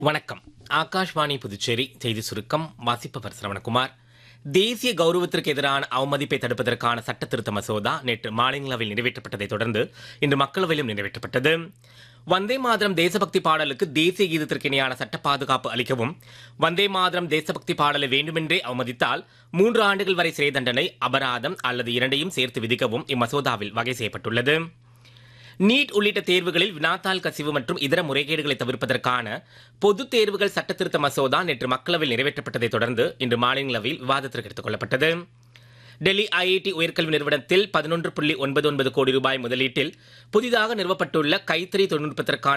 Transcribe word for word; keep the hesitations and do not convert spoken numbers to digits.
வணக்கம். ஆகாஷ்வாணி புதுச்சேரி செய்தி சுருக்கம் வாசிப்பவர் சரவணகுமார். தேசிய கௌரவத்திற்கு எதிரான அவமதிப்பை தடுப்பதற்கான சட்ட திருத்த மசோதா நேற்று மாநிலங்களவையில் நிறைவேற்றப்பட்டதைத் தொடர்ந்து இன்று மக்களவையிலும் நிறைவேற்றப்பட்டது. வந்தே மாதரம் தேசபக்தி பாடலுக்கு தேசிய கீதத்திற்கு இணையான சட்ட பாதுகாப்பு அளிக்கவும், வந்தே மாதரம் தேசபக்தி பாடலை வேண்டுமென்றே அவமதித்தால் மூன்று ஆண்டுகள் வரை சிறை தண்டனை, அபராதம் அல்லது இரண்டையும் சேர்த்து விதிக்கவும் இம்மசோதாவில் வகை செய்யப்பட்டுள்ளது. நீட் உள்ளிட்ட தேர்வுகளில் வினாத்தாள் கசிவு மற்றும் இதர முறைகேடுகளை தவிர்ப்பதற்கான பொதுத் தேர்வுகள் சட்ட திருத்த மசோதா நேற்று மக்களவையில் நிறைவேற்றப்பட்டதைத் தொடர்ந்து இன்று மாநிலங்களவையில் விவாதத்திற்கு எடுத்துக் கொள்ளப்பட்டது. டெல்லி ஐஐடி உயர்கல்வி நிறுவனத்தில் பதினொன்று புள்ளி ஒன்பது ஒன்பது கோடி ரூபாய் முதலீட்டில் புதிதாக நிறுவப்பட்டுள்ள கைத்தறி தொழில்நுட்பத்திற்கான